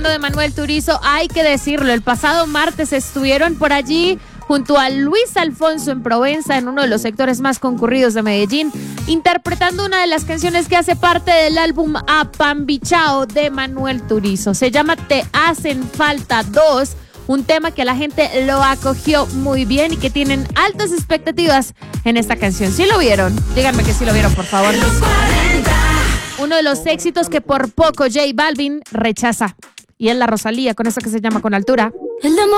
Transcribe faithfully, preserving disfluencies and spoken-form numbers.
hablando de Manuel Turizo, hay que decirlo, el pasado martes estuvieron por allí junto a Luis Alfonso en Provenza, en uno de los sectores más concurridos de Medellín, interpretando una de las canciones que hace parte del álbum Apambichao de Manuel Turizo. Se llama Te Hacen Falta Dos, un tema que la gente lo acogió muy bien y que tienen altas expectativas en esta canción. ¿Sí lo vieron? Díganme que sí lo vieron, por favor. Uno de los éxitos que por poco J Balvin rechaza. Y es la Rosalía, con eso que se llama Con Altura.